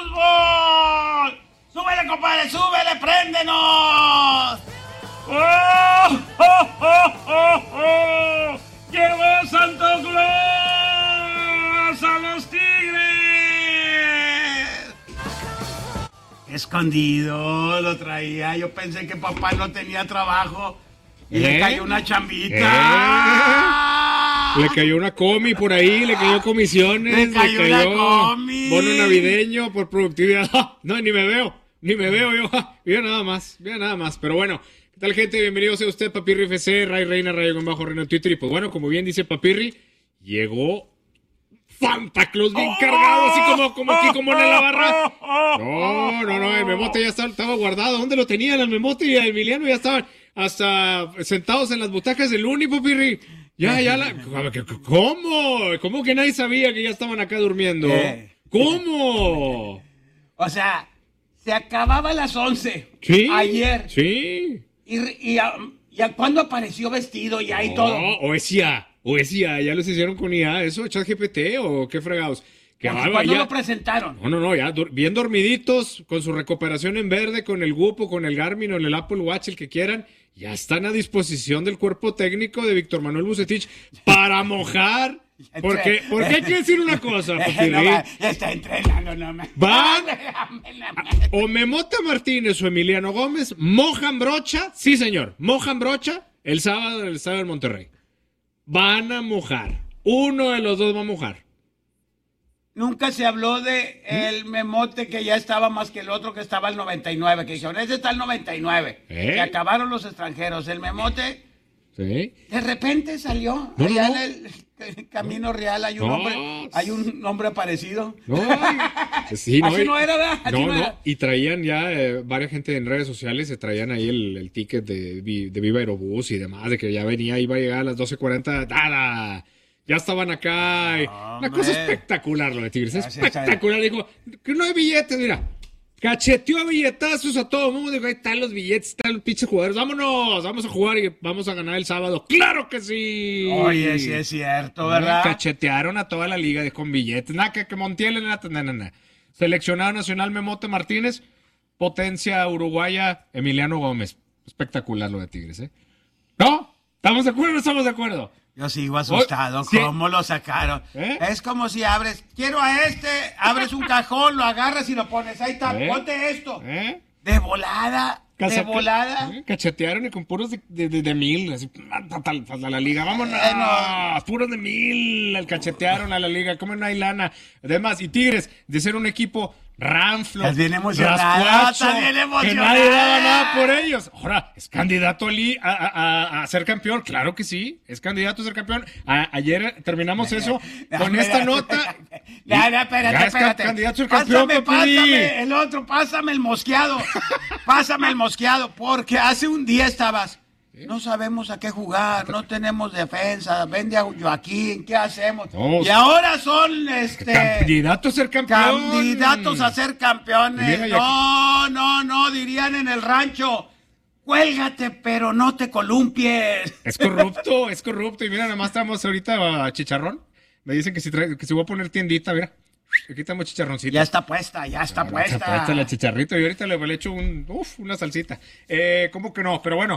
fútbol! ¡Súbele, compadre, súbele, préndenos! ¡Oh, oh, oh, oh, oh! ¡Llegó Santo Claus a los Tigres! Escondido lo traía. Yo pensé que papá no tenía trabajo y le cayó una chambita. Le cayó una comi por ahí, le cayó comisiones, le cayó una comi. Bono navideño por productividad. No, ni me veo yo. Mira nada más. Pero bueno, ¿qué tal, gente? Bienvenido sea usted, Papirri FC, Ray Reina, Rayo-Reino en Twitter. Y pues bueno, como bien dice Papirri, llegó Santa Claus bien cargado, así como aquí, como en la barra. No, el memote ya estaba guardado. ¿Dónde lo tenían? El memote y el Emiliano ya estaban hasta sentados en las butacas del Uni, Papirri. ¿Cómo que nadie sabía que ya estaban acá durmiendo? ¿Cómo? O sea, se acababa a las 11. Sí. Ayer. Sí. ¿Y a cuándo apareció vestido ya y todo? O decía, ya los hicieron con IA, eso, ChatGPT o qué fregados. ¿Cuándo lo presentaron? No, ya bien dormiditos, con su recuperación en verde, con el Whoop, con el Garmin o el Apple Watch, el que quieran. Ya están a disposición del cuerpo técnico de Víctor Manuel Bucetich para mojar. Porque hay que decir una cosa, Papirri. Está entrenando, no me... Van o Memota Martínez o Emiliano Gómez mojan brocha, sí señor, mojan brocha el sábado en el estadio del Monterrey. Van a mojar. Uno de los dos va a mojar. Nunca se habló de el memote que ya estaba más que el otro que estaba al 99, que dijeron, ese está al 99. Se acabaron los extranjeros. El memote, sí, de repente salió. Allá en el Camino Real hay un hombre aparecido. Sí, así no era, ¿verdad? No. Y traían ya varias gente en redes sociales, se traían ahí el ticket de Viva Aerobús y demás, de que ya iba a llegar a las 12:40. ¡Nada! Ya estaban acá. Una cosa espectacular lo de Tigres. Espectacular. Dijo que no hay billetes, mira. Cacheteó a billetazos a todo el mundo. Dijo, ahí están los billetes, están los pinches jugadores. Vámonos, vamos a jugar y vamos a ganar el sábado. ¡Claro que sí! Oye, sí es cierto, ¿verdad? Cachetearon a toda la liga con billetes. Nada, que Montiel, nada. Seleccionado nacional Memote Martínez. Potencia uruguaya Emiliano Gómez. Espectacular lo de Tigres, ¿eh? ¿No? ¿Estamos de acuerdo o no estamos de acuerdo? Yo sigo asustado. ¿Sí? ¿Cómo lo sacaron? Es como si quiero abres un cajón, lo agarras y lo pones. Ahí está, ponte esto. De volada. Cachetearon y con puros de 1000. Así, a la liga. Vámonos. Puros de 1000. Cachetearon a la liga. ¿Cómo no hay lana? Además, y Tigres, de ser un equipo ranflo, estás bien emocionado, que nadie daba nada por ellos. Ahora, ¿es candidato a ser campeón? Claro que sí, es candidato a ser campeón. Ayer terminamos eso con esta nota. Espérate. Candidato a ser campeón. Pásame el otro, pásame el mosqueado, porque hace un día estabas... No sabemos a qué jugar, no tenemos defensa, vende a Joaquín, ¿qué hacemos? Y ahora son candidatos a ser campeón. Candidatos a ser campeones. No, dirían en el rancho. Cuélgate, pero no te columpies. Es corrupto. Y mira, nada más estamos ahorita a chicharrón. Me dicen que si voy a poner tiendita, mira. Aquí estamos chicharroncito. Ya está puesta. Está puesta la chicharrito y ahorita le echo una salsita. ¿Cómo que no? Pero bueno,